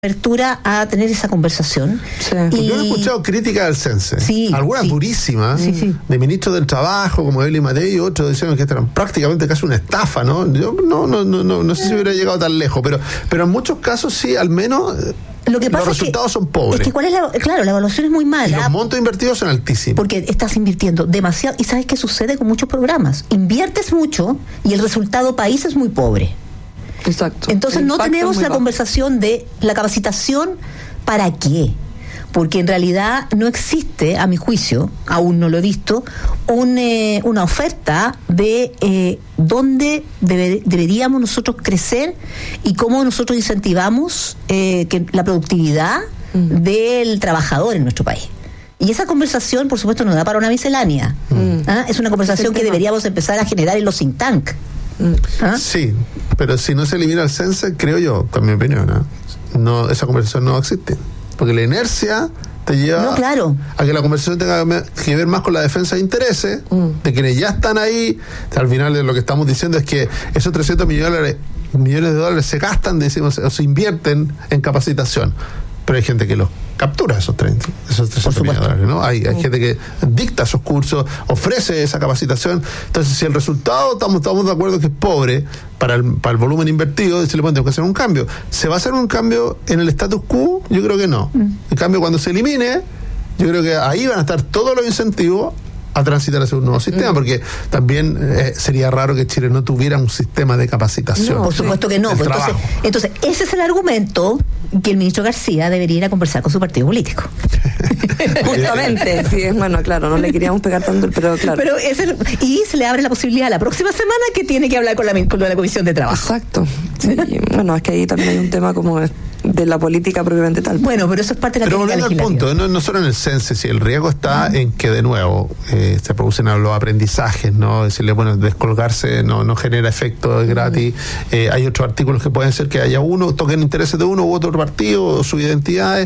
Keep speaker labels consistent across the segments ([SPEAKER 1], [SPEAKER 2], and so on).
[SPEAKER 1] apertura a tener esa conversación.
[SPEAKER 2] Sí.
[SPEAKER 1] Y
[SPEAKER 3] yo he escuchado críticas del CENSE, algunas durísimas, de ministros del trabajo como Evelyn Matei y otros decían que eran prácticamente casi una estafa, ¿no? Yo no sé si hubiera llegado tan lejos, pero en muchos casos sí, al menos
[SPEAKER 1] lo que pasa
[SPEAKER 3] los resultados son pobres.
[SPEAKER 1] Es que la evaluación es muy mala.
[SPEAKER 3] Y los montos invertidos son altísimos.
[SPEAKER 1] Porque estás invirtiendo demasiado. Y ¿sabes qué sucede con muchos programas? Inviertes mucho y el resultado país es muy pobre.
[SPEAKER 2] Exacto.
[SPEAKER 1] Entonces no tenemos la conversación de la capacitación, ¿para qué? Porque en realidad no existe, a mi juicio, aún no lo he visto, una oferta de dónde deberíamos nosotros crecer y cómo nosotros incentivamos que la productividad del trabajador en nuestro país. Y esa conversación, por supuesto, nos da para una miscelánea. Es una conversación que deberíamos empezar a generar en los think tank.
[SPEAKER 3] Sí, pero si no se elimina el CENSE, creo yo, con mi opinión, no, esa conversación no existe. Porque la inercia te lleva a que la conversación tenga que ver más con la defensa de intereses de quienes ya están ahí. Al final de lo que estamos diciendo es que esos 300 millones de dólares se gastan, decimos, o se invierten en capacitación. Pero hay gente que los captura esos 300 millones de dólares, ¿no? Hay gente que dicta esos cursos, ofrece esa capacitación. Entonces, si el resultado estamos de acuerdo que es pobre para el volumen invertido, se le puede hacer un cambio. ¿Se va a hacer un cambio en el status quo? Yo creo que no. En cambio, cuando se elimine, yo creo que ahí van a estar todos los incentivos a transitar hacia un nuevo sistema, porque también sería raro que Chile no tuviera un sistema de capacitación.
[SPEAKER 1] No, por supuesto que no. Pues entonces, ese es el argumento que el ministro García debería ir a conversar con su partido político.
[SPEAKER 2] Justamente, sí, bueno, claro, no le queríamos pegar tanto, pero claro.
[SPEAKER 1] Y se le abre la posibilidad la próxima semana que tiene que hablar con la Comisión de Trabajo.
[SPEAKER 2] Exacto. Sí, bueno, es que ahí también hay un tema como de la política propiamente tal.
[SPEAKER 1] Bueno, pero eso es parte de la
[SPEAKER 3] política legislativa. Pero volviendo al punto, no solo en el CENSE, si el riesgo está en que de nuevo se producen los aprendizajes, ¿no? Decirle, bueno, descolgarse no genera efecto gratis. Hay otros artículos que pueden ser que haya toquen intereses de uno u otro partido, o sus identidades,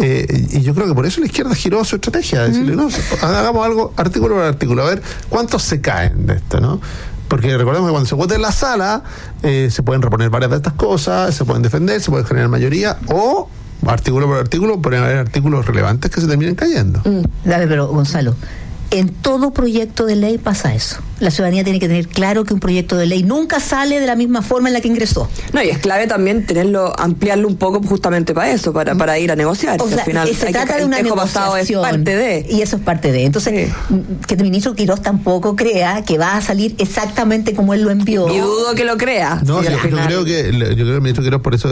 [SPEAKER 3] y yo creo que por eso la izquierda giró su estrategia, decirle, no, hagamos algo artículo por artículo, a ver cuántos se caen de esto, ¿no? Porque recordemos que cuando se vote en la sala, se pueden reponer varias de estas cosas, se pueden defender, se puede generar mayoría, o artículo por artículo pueden haber artículos relevantes que se terminen cayendo.
[SPEAKER 1] Dale, pero Gonzalo, en todo proyecto de ley pasa eso. La ciudadanía tiene que tener claro que un proyecto de ley nunca sale de la misma forma en la que ingresó.
[SPEAKER 2] No, y es clave también ampliarlo un poco justamente para eso, para ir a negociar.
[SPEAKER 1] O sea, al final se trata de una negociación,
[SPEAKER 2] es parte de.
[SPEAKER 1] Y eso es parte de. Entonces, que el ministro Quirós tampoco crea que va a salir exactamente como él lo envió.
[SPEAKER 2] Y dudo que lo crea.
[SPEAKER 3] No, yo creo que el ministro Quirós, por eso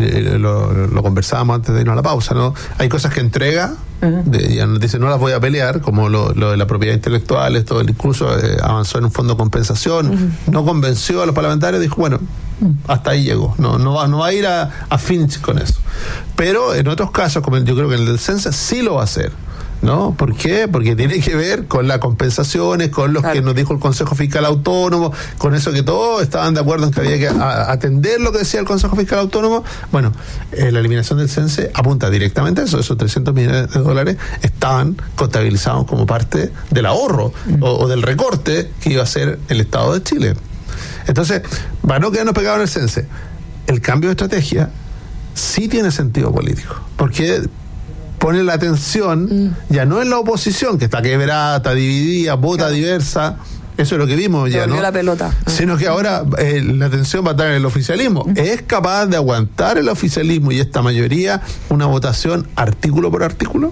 [SPEAKER 3] lo conversábamos antes de irnos a la pausa, ¿no? Hay cosas que entrega, ya nos dice, no las voy a pelear, como lo de la propiedad intelectual, todo el discurso avanzó en un fondo de compensación, no convenció a los parlamentarios, dijo, bueno, hasta ahí llegó, no va a ir a finish con eso. Pero en otros casos, como yo creo que en el del CENSE sí lo va a hacer, ¿no? ¿Por qué? Porque tiene que ver con las compensaciones, con los que nos dijo el Consejo Fiscal Autónomo, con eso que todos estaban de acuerdo en que había que atender lo que decía el Consejo Fiscal Autónomo. Bueno, la eliminación del CENSE apunta directamente a eso. Esos 300 millones de dólares estaban contabilizados como parte del ahorro o del recorte que iba a hacer el Estado de Chile. Entonces, para no quedarnos pegados en el CENSE, el cambio de estrategia sí tiene sentido político, porque pone la atención ya no en la oposición, que está quebrada, está dividida, vota diversa, eso es lo que vimos ya, ¿no?
[SPEAKER 2] La pelota.
[SPEAKER 3] Sino que ahora la atención va a estar en el oficialismo. ¿Es capaz de aguantar el oficialismo y esta mayoría una votación artículo por artículo?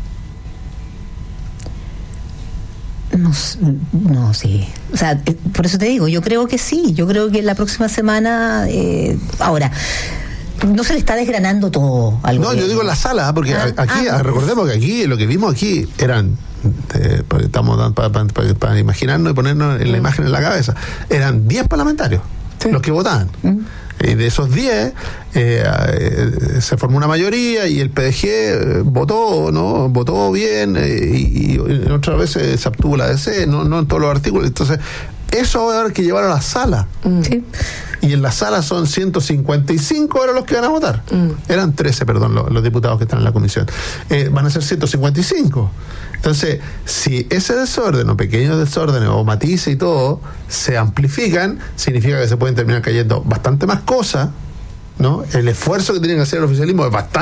[SPEAKER 1] No, sí. O sea, por eso te digo, yo creo que sí. Yo creo que la próxima semana, ahora, no se le está desgranando todo algo.
[SPEAKER 3] No, yo digo en la sala, porque aquí, recordemos que aquí, lo que vimos aquí eran, estamos para imaginarnos y ponernos en la imagen en la cabeza, eran 10 parlamentarios los que votaban. Y de esos 10 se formó una mayoría y el PDG votó bien, y otras veces se obtuvo la DC, no en todos los artículos. Entonces eso va a haber que llevar a la sala. Y en la sala son 155 ahora los que van a votar. Eran 13, perdón, los diputados que están en la comisión. Van a ser 155. Entonces, si ese desorden o pequeños desórdenes o matices y todo se amplifican, significa que se pueden terminar cayendo bastante más cosas ¿no? El esfuerzo que tiene que hacer el oficialismo es bastante